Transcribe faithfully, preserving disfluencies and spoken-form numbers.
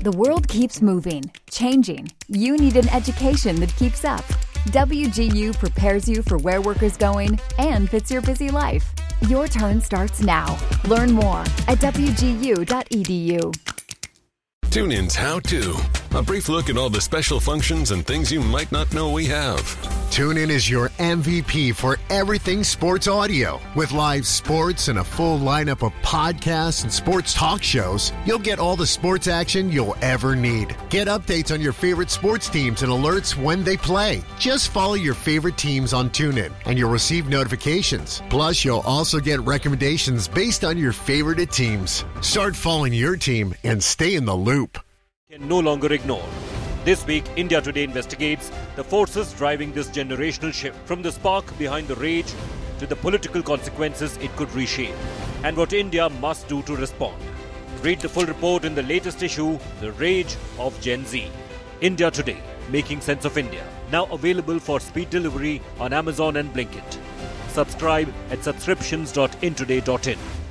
The world keeps moving, changing. You need an education that keeps up. W G U prepares you for where work is going and fits your busy life. Your turn starts now. Learn more at w g u dot e d u. TuneIn's How To. A brief look at all the special functions and things you might not know we have. TuneIn is your M V P for everything sports audio. With live sports and a full lineup of podcasts and sports talk shows, you'll get all the sports action you'll ever need. Get updates on your favorite sports teams and alerts when they play. Just follow your favorite teams on TuneIn, and you'll receive notifications. Plus, you'll also get recommendations based on your favorite teams. Start following your team and stay in the loop. Can no longer ignore. This week, India Today investigates the forces driving this generational shift, from the spark behind the rage to the political consequences it could reshape, and what India must do to respond. Read the full report in the latest issue, The Rage of Gen Z. India Today, Making Sense of India, now available for speed delivery on Amazon and Blinkit. Subscribe at subscriptions dot intoday dot in.